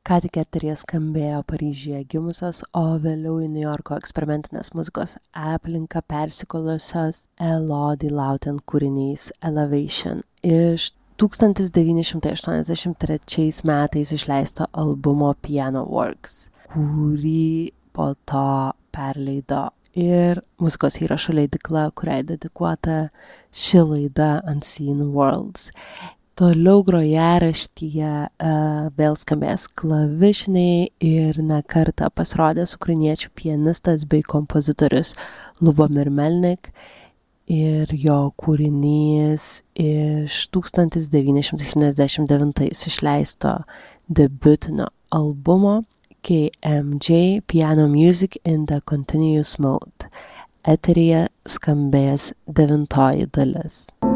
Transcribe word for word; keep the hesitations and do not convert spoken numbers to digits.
Ką tik eteryje skambėjo Paryžiuje gimusios, o vėliau į Niujorko eksperimentinės muzikos aplinką persikolusios Elodie Lauten kūrinys Elevation iš tūkstantis devyni šimtai aštuoniasdešimt trečiais metais išleisto albumo Piano Works, kurį po to perleido ir muzikos įrašų leidykla, kuriai dedikuota ši laida Unseen Worlds. Toliau grojaraštyje uh, vėl skambės klavišiniai ir ne kartą pasirodęs ukrainiečių pianistas bei kompozitorius Lubomir Melnik ir jo kūrinys iš tūkstantis devyni šimtai septyniasdešimt devintais išleisto debiutinio albumo K M J Piano Music in the Continuous Mode. Eteryje skambės devintoji dalis.